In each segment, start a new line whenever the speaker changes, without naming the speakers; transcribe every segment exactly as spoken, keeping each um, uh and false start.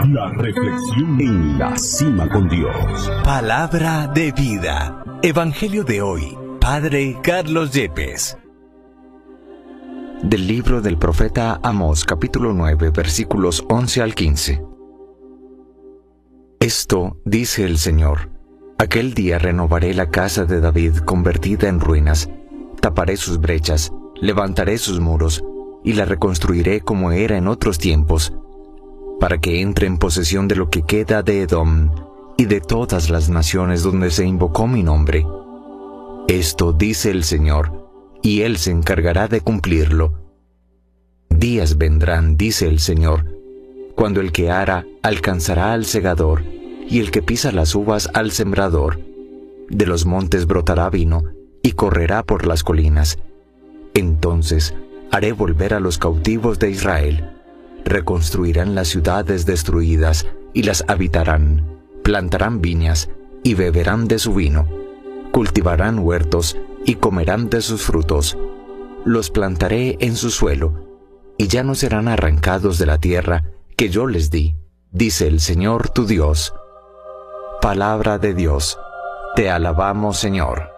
La reflexión en la cima con Dios.
Palabra de vida. Evangelio de hoy. Padre Carlos Yepes.
Del libro del profeta Amós, capítulo nueve, versículos once al quince. Esto dice el Señor: aquel día renovaré la casa de David convertida en ruinas, taparé sus brechas, levantaré sus muros, y la reconstruiré como era en otros tiempos, para que entre en posesión de lo que queda de Edom y de todas las naciones donde se invocó mi nombre. Esto dice el Señor, y Él se encargará de cumplirlo. Días vendrán, dice el Señor, cuando el que ara alcanzará al segador, y el que pisa las uvas al sembrador. De los montes brotará vino, y correrá por las colinas. Entonces haré volver a los cautivos de Israel. Reconstruirán las ciudades destruidas, y las habitarán. Plantarán viñas, y beberán de su vino. Cultivarán huertos, y comerán de sus frutos. Los plantaré en su suelo, y ya no serán arrancados de la tierra que yo les di, dice el Señor tu Dios. Palabra de Dios. Te alabamos, Señor.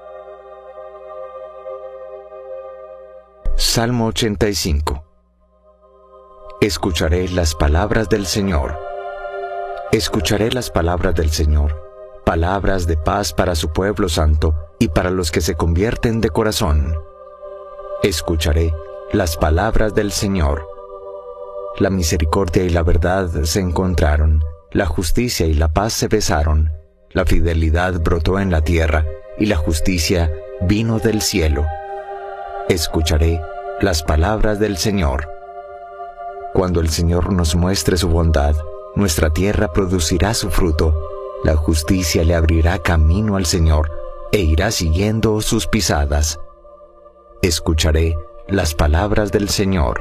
Salmo ochenta y cinco. Escucharé las palabras del Señor. Escucharé las palabras del Señor, palabras de paz para su pueblo santo y para los que se convierten de corazón. Escucharé las palabras del Señor. La misericordia y la verdad se encontraron, la justicia y la paz se besaron, la fidelidad brotó en la tierra, y la justicia vino del cielo. Escucharé las palabras del Señor. Cuando el Señor nos muestre su bondad, nuestra tierra producirá su fruto. La justicia le abrirá camino al Señor, e irá siguiendo sus pisadas. Escucharé las palabras del Señor.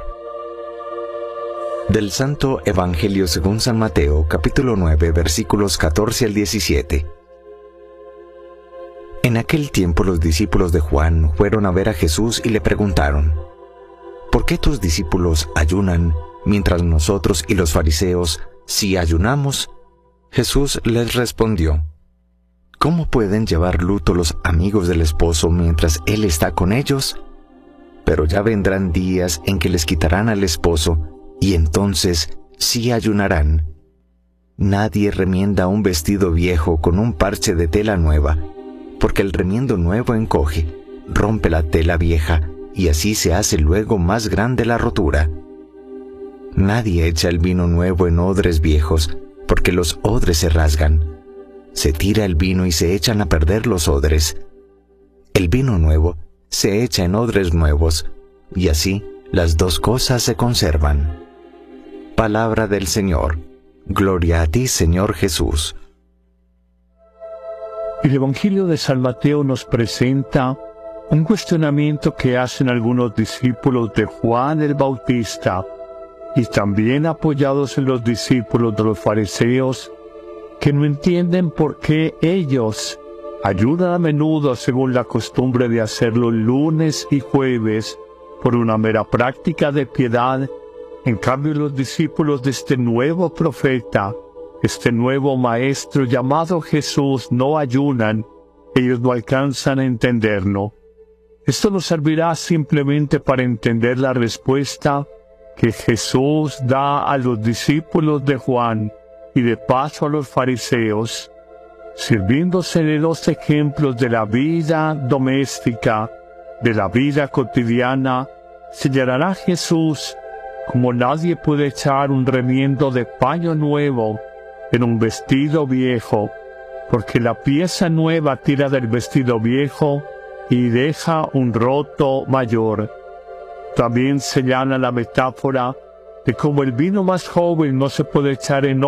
Del Santo Evangelio según San Mateo, capítulo nueve, versículos catorce al diecisiete. En aquel tiempo los discípulos de Juan fueron a ver a Jesús y le preguntaron: ¿por qué tus discípulos ayunan, mientras nosotros y los fariseos sí ayunamos? Jesús les respondió: ¿cómo pueden llevar luto los amigos del esposo mientras él está con ellos? Pero ya vendrán días en que les quitarán al esposo, y entonces sí ayunarán. Nadie remienda un vestido viejo con un parche de tela nueva, porque el remiendo nuevo encoge, rompe la tela vieja, y así se hace luego más grande la rotura. Nadie echa el vino nuevo en odres viejos, porque los odres se rasgan. Se tira el vino y se echan a perder los odres. El vino nuevo se echa en odres nuevos, y así las dos cosas se conservan. Palabra del Señor. Gloria a ti, Señor Jesús.
El Evangelio de San Mateo nos presenta un cuestionamiento que hacen algunos discípulos de Juan el Bautista, y también apoyados en los discípulos de los fariseos, que no entienden por qué ellos ayunan a menudo según la costumbre de hacerlo lunes y jueves por una mera práctica de piedad. En cambio, los discípulos de este nuevo profeta, este nuevo maestro llamado Jesús, no ayunan. Ellos no alcanzan a entenderlo. Esto nos servirá simplemente para entender la respuesta que Jesús da a los discípulos de Juan y de paso a los fariseos, sirviéndose de los ejemplos de la vida doméstica, de la vida cotidiana. Señalará Jesús como nadie puede echar un remiendo de paño nuevo en un vestido viejo, porque la pieza nueva tira del vestido viejo y deja un roto mayor. También señala la metáfora de cómo el vino más joven no se puede echar en